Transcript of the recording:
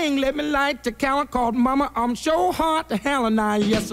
thing, let me light the candle, cause mama, I'm so hot to hell and I, yes,